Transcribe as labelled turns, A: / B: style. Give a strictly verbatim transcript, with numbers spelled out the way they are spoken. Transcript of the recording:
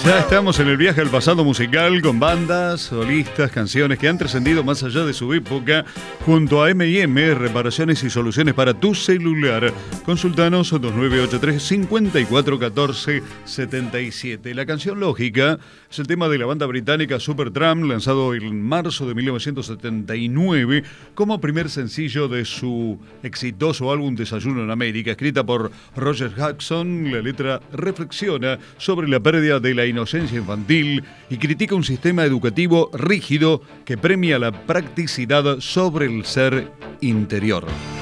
A: Ya estamos en el viaje al pasado musical con bandas, solistas, canciones que han trascendido más allá de su época junto a eme y eme, reparaciones y soluciones para tu celular. Consultanos dos nueve ocho tres, cinco cuatro uno cuatro, siete siete. La canción Lógica es el tema de la banda británica Supertramp, lanzado en marzo de mil novecientos setenta y nueve como primer sencillo de su exitoso álbum Desayuno en América, escrita por Roger Hodgson. La letra reflexiona sobre la pérdida de la inocencia infantil y critica un sistema educativo rígido que premia la practicidad sobre el ser interior.